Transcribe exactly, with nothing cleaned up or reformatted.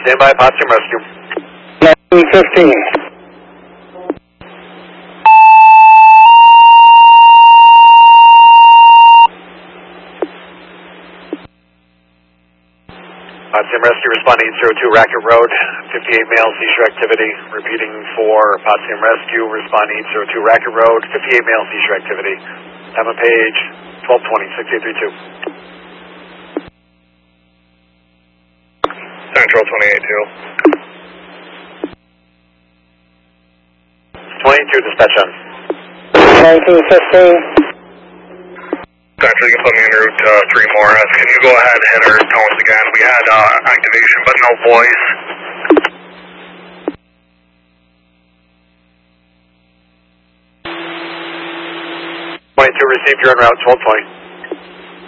Stand by, Potsdam Rescue. nineteen fifteen. Potsdam Rescue responding eight zero two Racket Road, fifty-eight male seizure activity. Repeating for Potsdam Rescue, responding eight zero two Racket Road, fifty-eight male seizure activity. Time of page twelve twenty, six eight three two. Central twenty-eight two. twenty-two, dispatch on. nineteen fifteen. Central, you can put me en route uh, three more. Uh, can you go ahead and hit our tones again? We had uh, activation, but no voice. twenty-two received, you're en route, twelve twenty.